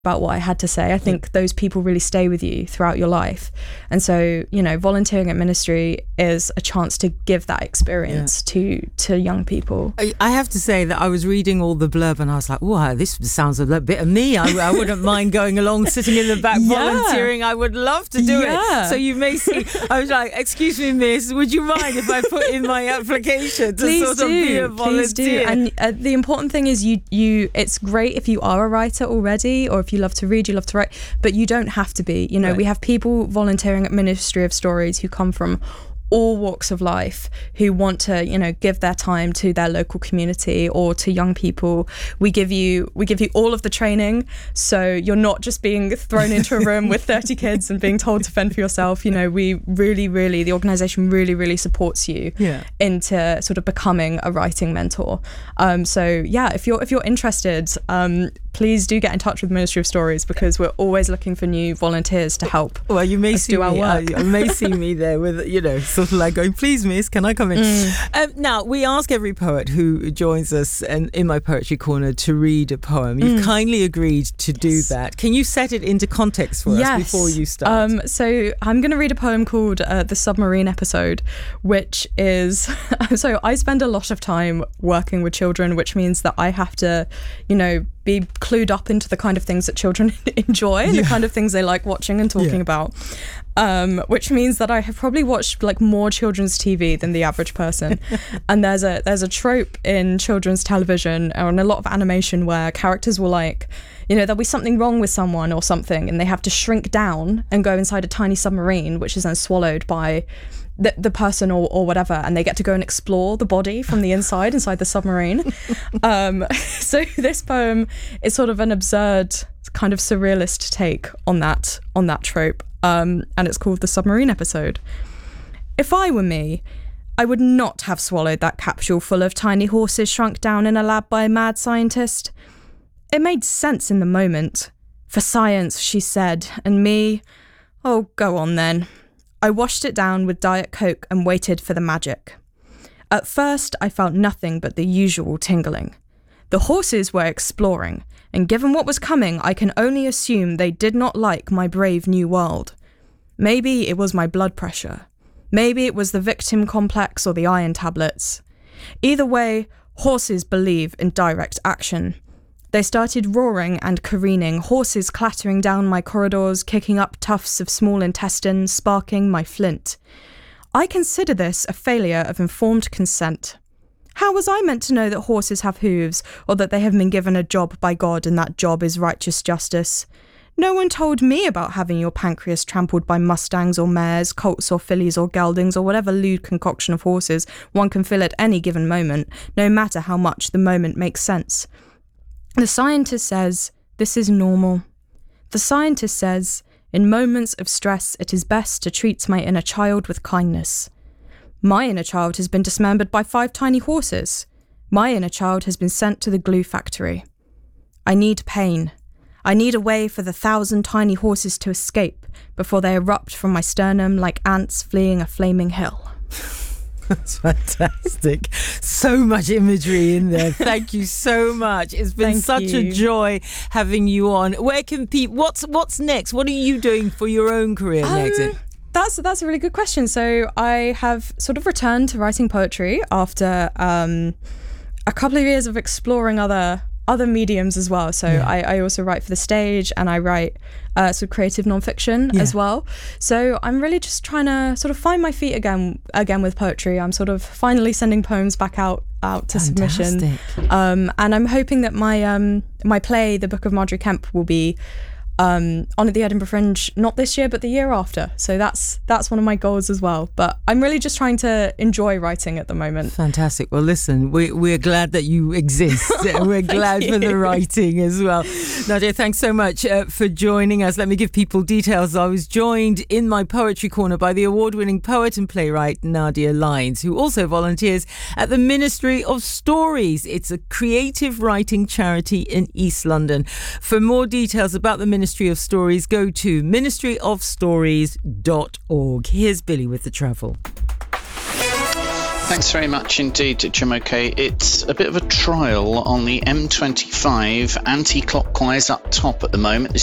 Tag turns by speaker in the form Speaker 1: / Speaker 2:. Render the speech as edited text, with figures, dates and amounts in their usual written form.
Speaker 1: about what I had to say. I think those people really stay with you throughout your life. And so, you know, volunteering at ministry is a chance to give that experience to young people.
Speaker 2: I have to say that I was reading all the blurb and I was like, wow, this sounds a little bit of me. I wouldn't mind going along, sitting in the back, volunteering. I would love to do it. So you may see, I was like, excuse me, miss, would you mind if I put in my application to
Speaker 1: Please
Speaker 2: sort of be a volunteer?
Speaker 1: And the important thing is you it's great if you are a writer already, or if you love to read, you love to write, but you don't have to be. You know, we have people volunteering at Ministry of Stories who come from all walks of life, who want to, you know, give their time to their local community or to young people. We give you all of the training, so you're not just being thrown into a room with 30 kids and being told to fend for yourself. You know, we really, the organisation really supports you into sort of becoming a writing mentor. So yeah, if you're interested, please do get in touch with Ministry of Stories, because we're always looking for new volunteers to help.
Speaker 2: Well, you may
Speaker 1: us
Speaker 2: see
Speaker 1: do our work.
Speaker 2: You may see me there with, you know, sort of like going, please, miss, can I come in? Now, we ask every poet who joins us in my Poetry Corner to read a poem. You've kindly agreed to do that. Can you set it into context for us before you start?
Speaker 1: So I'm going to read a poem called The Submarine Episode, which is... So I spend a lot of time working with children, which means that I have to, you know, be clued up into the kind of things that children enjoy and the kind of things they like watching and talking about, which means that I have probably watched like more children's TV than the average person. And there's a trope in children's television or in a lot of animation where characters will, like, you know, there'll be something wrong with someone or something and they have to shrink down and go inside a tiny submarine, which is then swallowed by the person or whatever, and they get to go and explore the body from the inside the submarine. So this poem is sort of an absurd kind of surrealist take on that trope, and it's called The Submarine Episode. If I were me, I would not have swallowed that capsule full of tiny horses shrunk down in a lab by a mad scientist. It made sense in the moment. For science, she said, and me, oh, go on then. I washed it down with Diet Coke and waited for the magic. At first, I felt nothing but the usual tingling. The horses were exploring, and given what was coming, I can only assume they did not like my brave new world. Maybe it was my blood pressure. Maybe it was the victim complex or the iron tablets. Either way, horses believe in direct action. They started roaring and careening, horses clattering down my corridors, kicking up tufts of small intestine, sparking my flint. I consider this a failure of informed consent. How was I meant to know that horses have hooves, or that they have been given a job by God and that job is righteous justice? No one told me about having your pancreas trampled by mustangs or mares, colts or fillies or geldings or whatever lewd concoction of horses one can fill at any given moment, no matter how much the moment makes sense. The scientist says, this is normal. The scientist says, in moments of stress, it is best to treat my inner child with kindness. My inner child has been dismembered by 5 tiny horses. My inner child has been sent to the glue factory. I need pain. I need a way for the 1,000 tiny horses to escape before they erupt from my sternum like ants fleeing a flaming hill.
Speaker 2: That's fantastic. So much imagery in there. Thank you so much. It's been such a joy having you on. Where can people... What's next? What are you doing for your own career next?
Speaker 1: That's a really good question. So I have sort of returned to writing poetry after a couple of years of exploring other mediums as well. So I also write for the stage, and I write sort of creative nonfiction as well. So I'm really just trying to sort of find my feet again with poetry. I'm sort of finally sending poems back out to submission. And I'm hoping that my play, The Book of Marjorie Kemp, will be on at the Edinburgh Fringe, not this year but the year after. So that's one of my goals as well. But I'm really just trying to enjoy writing at the moment.
Speaker 2: Fantastic. Well, listen, we're glad that you exist. We're glad for the writing as well. Nadia, thanks so much for joining us. Let me give people details. I was joined in my Poetry Corner by the award-winning poet and playwright Nadia Lines, who also volunteers at the Ministry of Stories. It's a creative writing charity in East London. For more details about the Ministry of Stories, go to ministryofstories.org. Here's Billy with the travel.
Speaker 3: Thanks very much indeed, Jumoke. It's a bit of a trial on the M25 anti-clockwise up top at the moment.